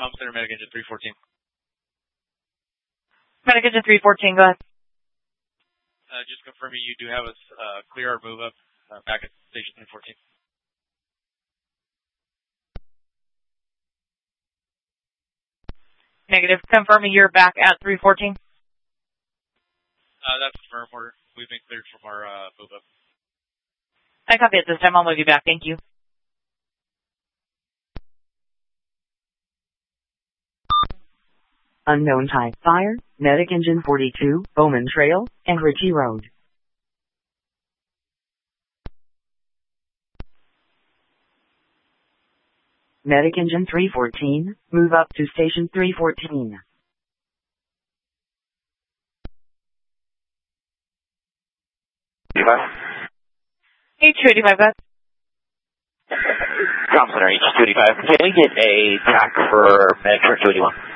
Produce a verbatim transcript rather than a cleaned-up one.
Com Center, Medic Engine three fourteen. Medic Engine three fourteen, go ahead. Uh, just confirming you do have us uh, clear our move up uh, back at station three fourteen. Negative. Confirming you're back at three fourteen. Uh, that's a firm order. We've been cleared from our uh, move up. I copy it this time. I'll move you back. Thank you. Unknown type fire, Medic Engine forty-two, Bowman Trail, and Ritchie Road. Medic Engine three fourteen, move up to station three fourteen. H two eighty-five, go ahead. Com Center, H two eighty-five. Can we get a track for Medic two eighty-one?